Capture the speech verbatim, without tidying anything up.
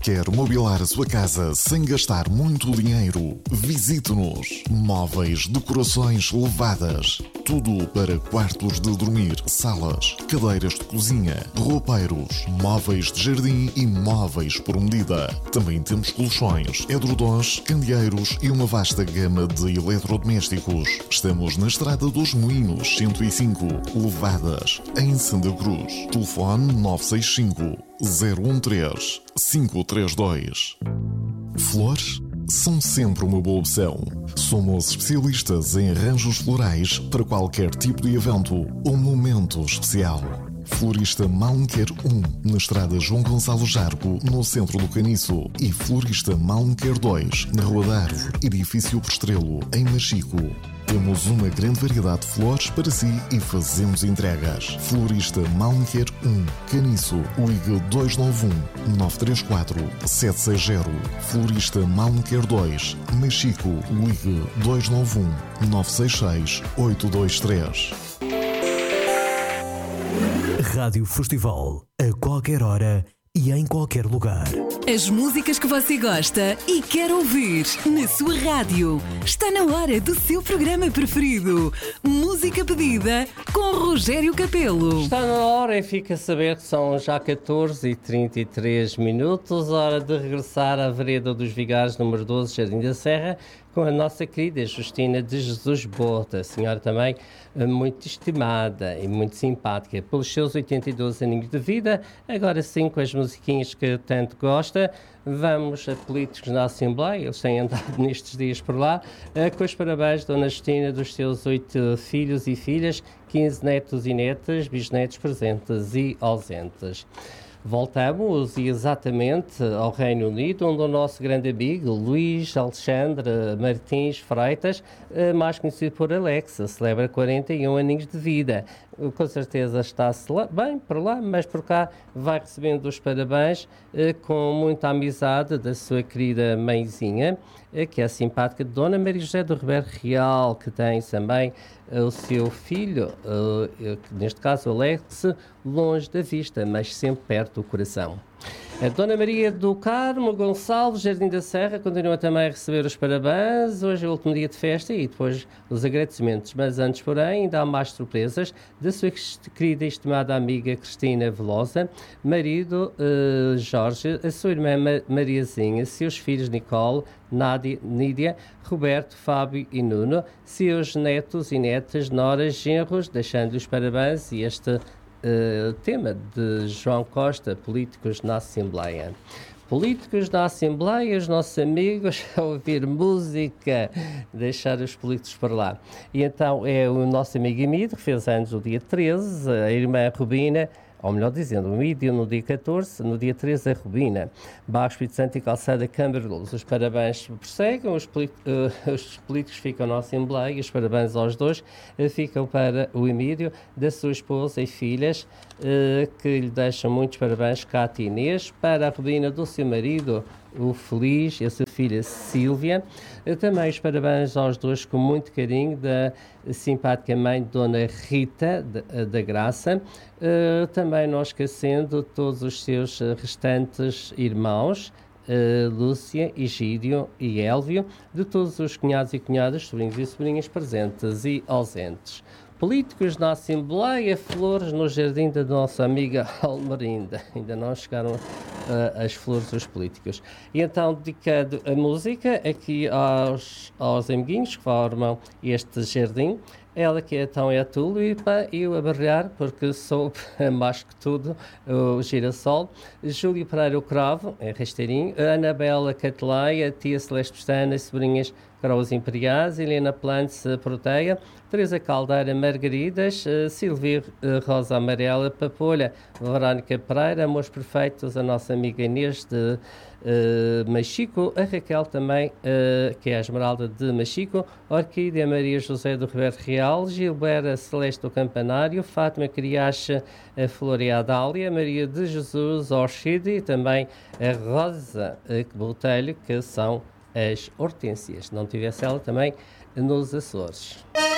Quer mobilar a sua casa sem gastar muito dinheiro? Visite-nos. Móveis, decorações levadas. Tudo para quartos de dormir, salas, cadeiras de cozinha, roupeiros, móveis de jardim e móveis por medida. Também temos colchões, edredons, candeeiros e uma vasta gama de eletrodomésticos. Estamos na Estrada dos Moinhos, cento e cinco, Levadas, em Santa Cruz. Telefone nove seis cinco, zero um três, cinco três dois. Flores são sempre uma boa opção. Somos especialistas em arranjos florais para qualquer tipo de evento ou momento especial. Florista Malmequer um, na Estrada João Gonçalo Jargo, no centro do Caniço. E Florista Malmequer dois, na Rua da Árvore, edifício por Estrelo, em Machico. Temos uma grande variedade de flores para si e fazemos entregas. Florista Malmequer um, Caniço, ligue dois nove um, nove três quatro, sete seis zero. Florista Malmequer dois, Machico, ligue dois nove um, nove seis seis, oito dois três. Rádio Festival, a qualquer hora e em qualquer lugar. As músicas que você gosta e quer ouvir na sua rádio. Está na hora do seu programa preferido. Música pedida com Rogério Capelo. Está na hora e fica a saber que são já catorze e trinta e três minutos. Hora de regressar à Vereda dos Vigares, número doze, Jardim da Serra, com a nossa querida Justina de Jesus Bota, a senhora também muito estimada e muito simpática pelos seus oitenta e dois aninhos de vida. Agora sim, com as musiquinhas que tanto gosta, vamos a políticos na Assembleia, eles têm andado nestes dias por lá, com os parabéns, Dona Justina, dos seus oito filhos e filhas, quinze netos e netas, bisnetos presentes e ausentes. Voltamos exatamente ao Reino Unido, onde o nosso grande amigo Luís Alexandre Martins Freitas, mais conhecido por Alexa, celebra quarenta e um aninhos de vida. Com certeza está-se bem por lá, mas por cá vai recebendo os parabéns com muita amizade da sua querida mãezinha, que é a simpática Dona Maria José do Ribeiro Real, que tem também o seu filho, neste caso Alex, longe da vista, mas sempre perto do coração. A Dona Maria do Carmo Gonçalves, Jardim da Serra, continua também a receber os parabéns. Hoje é o último dia de festa e depois os agradecimentos. Mas antes, porém, ainda há mais surpresas da sua querida e estimada amiga Cristina Velosa, marido uh, Jorge, a sua irmã Mariazinha, seus filhos Nicole, Nádia, Nídia, Roberto, Fábio e Nuno, seus netos e netas, noras, genros, deixando-lhe os parabéns e este Uh, tema de João Costa, políticos na Assembleia. Políticos na Assembleia, os nossos amigos a ouvir música, deixar os políticos para lá. E então é o nosso amigo Emílio, que fez anos no dia treze, a irmã Rubina, ou melhor dizendo, o Emílio no dia catorze, no dia treze a Rubina, Baixo Espírito Santo e Calçada Câmara de Luz. Os parabéns prosseguem, os, uh, os políticos ficam na Assembleia, os parabéns aos dois uh, ficam para o Emílio, da sua esposa e filhas, uh, que lhe deixam muitos parabéns, Cátia e Inês, para a Rubina do seu marido, o Feliz, e a sua filha Sílvia. Também os parabéns aos dois com muito carinho da simpática mãe Dona Rita da Graça, uh, também não esquecendo todos os seus restantes irmãos, uh, Lúcia, Egídio e Élvio, de todos os cunhados e cunhadas, sobrinhos e sobrinhas presentes e ausentes. Políticos na Assembleia, flores no jardim da nossa amiga Almerinda. Ainda não chegaram uh, as flores dos políticos. E então, dedicado a música aqui aos, aos amiguinhos que formam este jardim. Ela que então é a tulipa e eu a barrear, porque sou mais que tudo o girassol. Júlio Pereira o cravo, é rasteirinho. Anabela Cateleia, tia Celeste Pestana, sobrinhas Carolas Imperiais. Helena Plantes, Proteia. Teresa Caldeira, Margaridas. Silvia Rosa Amarela, Papolha. Verónica Pereira, Amores Perfeitos, a nossa amiga Inês de Uh, Machico, a Raquel também, uh, que é a Esmeralda de Machico, Orquídea Maria José do Ribeiro Real, Gilberta Celeste do Campanário, Fátima Criacha, a Floria Adália, Maria de Jesus Orchide e também a Rosa uh, Botelho, que são as hortênsias. Não tivesse ela também nos Açores.